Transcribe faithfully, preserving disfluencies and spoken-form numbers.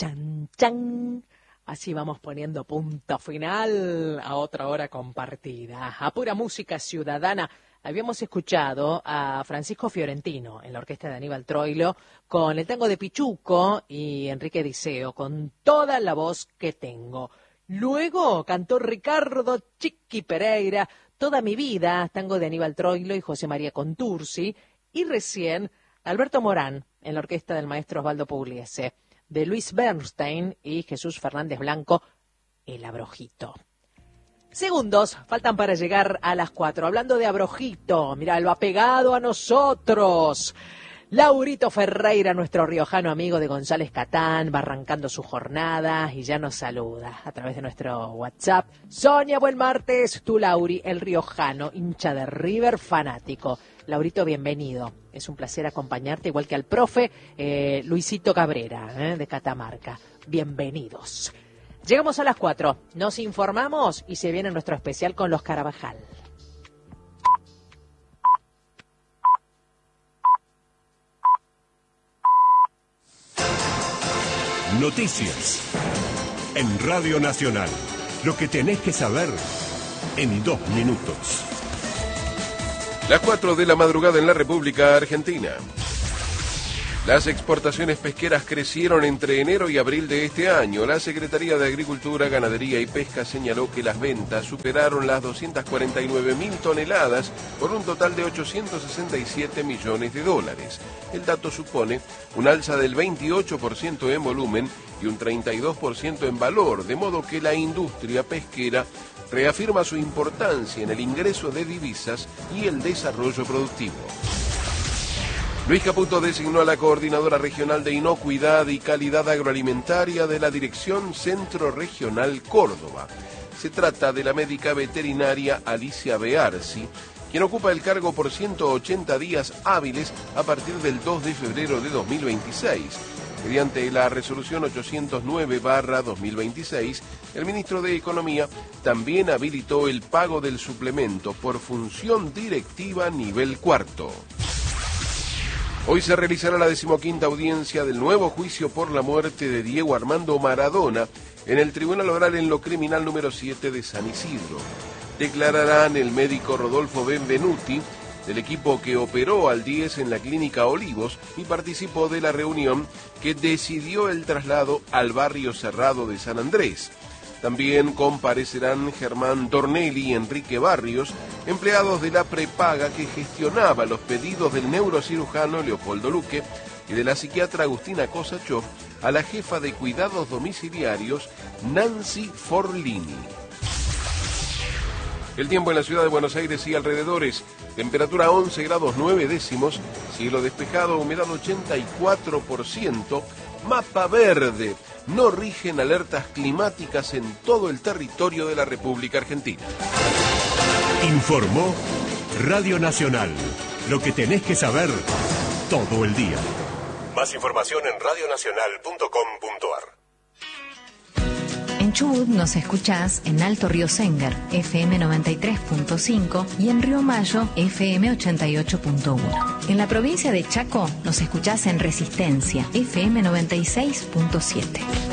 Chan, chan. Así vamos poniendo punto final a otra hora compartida. A pura música ciudadana. Habíamos escuchado a Francisco Fiorentino en la orquesta de Aníbal Troilo con el tango de Pichuco y Enrique Diceo con Toda la voz que tengo. Luego cantó Ricardo Chiqui Pereira, Toda mi vida, tango de Aníbal Troilo y José María Contursi. Y recién Alberto Morán en la orquesta del maestro Osvaldo Pugliese, de Luis Bernstein y Jesús Fernández Blanco, El Abrojito. Segundos faltan para llegar a las cuatro. Hablando de Abrojito, mirá, lo ha pegado a nosotros. Laurito Ferreira, nuestro riojano amigo de González Catán, va arrancando su jornada y ya nos saluda a través de nuestro WhatsApp. Sonia, buen martes. Tú, Lauri, el riojano, hincha de River, fanático. Laurito, bienvenido. Es un placer acompañarte, igual que al profe eh, Luisito Cabrera, eh, de Catamarca. Bienvenidos. Llegamos a las cuatro. Nos informamos y se viene nuestro especial con los Carabajal. Noticias en Radio Nacional. Lo que tenés que saber en dos minutos. Las cuatro de la madrugada en la República Argentina. Las exportaciones pesqueras crecieron entre enero y abril de este año. La Secretaría de Agricultura, Ganadería y Pesca señaló que las ventas superaron las doscientas cuarenta y nueve mil toneladas por un total de ochocientos sesenta y siete millones de dólares. El dato supone un alza del veintiocho por ciento en volumen y un treinta y dos por ciento en valor, de modo que la industria pesquera reafirma su importancia en el ingreso de divisas y el desarrollo productivo. Luis Caputo designó a la coordinadora regional de inocuidad y calidad agroalimentaria de la Dirección Centro Regional Córdoba. Se trata de la médica veterinaria Alicia Bearsi, quien ocupa el cargo por ciento ochenta días hábiles a partir del dos de febrero de dos mil veintiséis. Mediante la resolución ochocientos nueve barra dos mil veintiséis, el ministro de Economía también habilitó el pago del suplemento por función directiva nivel cuarto. Hoy se realizará la decimoquinta audiencia del nuevo juicio por la muerte de Diego Armando Maradona en el Tribunal Oral en lo Criminal número siete de San Isidro. Declararán el médico Rodolfo Benvenuti, del equipo que operó al diez en la Clínica Olivos y participó de la reunión que decidió el traslado al barrio cerrado de San Andrés. También comparecerán Germán Tornelli y Enrique Barrios, empleados de la prepaga que gestionaba los pedidos del neurocirujano Leopoldo Luque y de la psiquiatra Agustina Kosachov a la jefa de cuidados domiciliarios Nancy Forlini. El tiempo en la ciudad de Buenos Aires y alrededores: temperatura once grados nueve décimos, cielo despejado, humedad ochenta y cuatro por ciento, mapa verde. No rigen alertas climáticas en todo el territorio de la República Argentina. Informó Radio Nacional. Lo que tenés que saber todo el día. Más información en radio nacional punto com punto ar. En Chubut nos escuchás en Alto Río Sengar, F M noventa y tres punto cinco, y en Río Mayo, F M ochenta y ocho punto uno. En la provincia de Chaco nos escuchás en Resistencia, F M noventa y seis punto siete.